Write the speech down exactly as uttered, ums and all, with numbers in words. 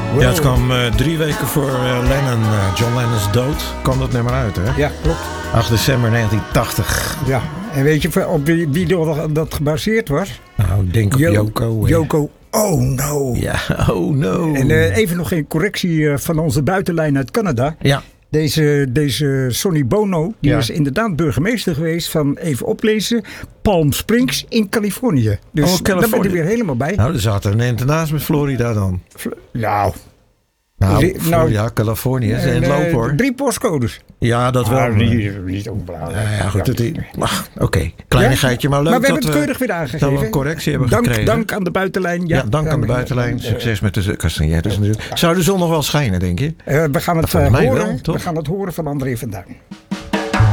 Ja, het kwam uh, drie weken voor uh, Lennon, uh, John Lennon's dood, kwam dat nummer uit, hè? Ja, klopt. acht december negentien tachtig. Ja, en weet je op wie, wie dat, dat gebaseerd was? Nou, ik denk op Jo- Yoko. Yoko, oh no. Ja, oh no. En uh, even nog een correctie uh, van onze buitenlijn uit Canada. Ja. Deze, deze Sonny Bono, die Ja. is inderdaad burgemeester geweest van, even oplezen, Palm Springs in Californië. Dus Oh, daar ben Californië. je weer helemaal bij. Nou, er zat er een naast met Florida dan. Nou, Nou, Ri- Florida, nou, Californië is in het en, loop, uh, hoor. drie postcodes. Ja, dat wel. Ah, maar- niet, niet onbelangrijk. Ja, ja, goed. Ja. het- ach, Oké, kleinigheidje, maar leuk Maar we dat hebben het keurig weer aangegeven. dat we een correctie hebben dank, gekregen. Dank aan de buitenlijn. Ja, Ja, dank aan de buitenlijn. Succes met de castagnettes natuurlijk. Zou de zon nog wel schijnen, denk je? Uh, we gaan het Volgens uh, mij horen. wel, toch? We gaan het horen van André van Duin.